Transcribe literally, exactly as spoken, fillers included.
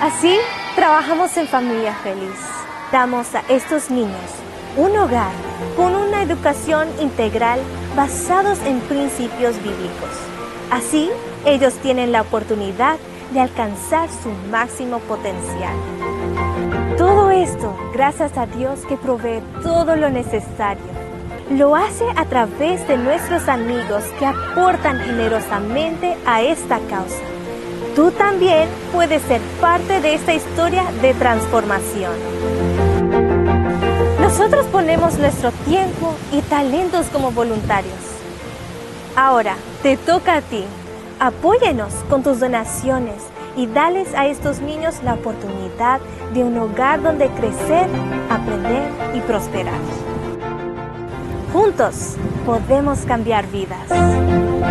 Así, trabajamos en Familia Feliz. Damos a estos niños un hogar con una educación integral basados en principios bíblicos. Así, ellos tienen la oportunidad de alcanzar su máximo potencial. Todo esto gracias a Dios que provee todo lo necesario. Lo hace a través de nuestros amigos que aportan generosamente a esta causa. Tú también puedes ser parte de esta historia de transformación. Nosotros ponemos nuestro tiempo y talentos como voluntarios. Ahora, te toca a ti. Apóyanos con tus donaciones y dales a estos niños la oportunidad de un hogar donde crecer, aprender y prosperar. Juntos podemos cambiar vidas.